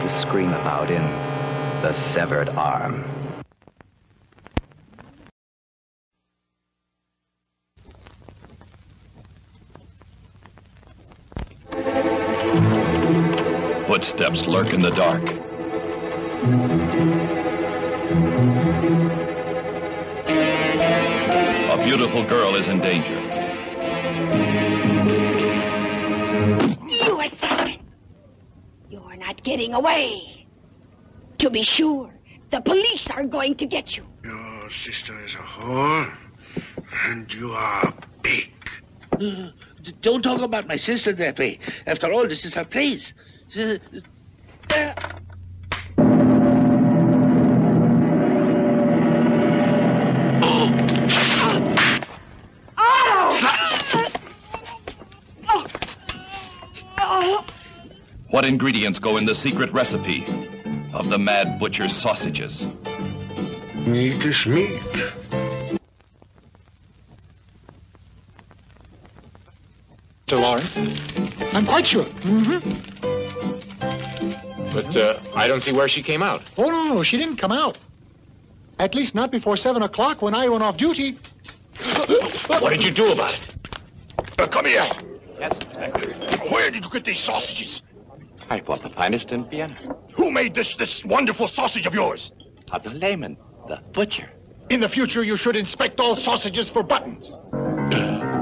to scream about in The Severed Arm. Footsteps lurk in the dark. A beautiful girl is in danger. You assassin! You're not getting away. To be sure, the police are going to get you. Your sister is a whore, and you are big. Don't talk about my sister that way. After all, this is her place. What ingredients go in the secret recipe of the Mad Butcher's sausages? Meat is meat. Mr. Lawrence? I'm quite sure. But I don't see where she came out. Oh, no, she didn't come out. At least not before 7 o'clock when I went off duty. What did you do about it? Come here. Yes, Inspector. Where did you get these sausages? I bought the finest in Vienna. Who made this wonderful sausage of yours? Of the layman, the butcher. In the future, you should inspect all sausages for buttons.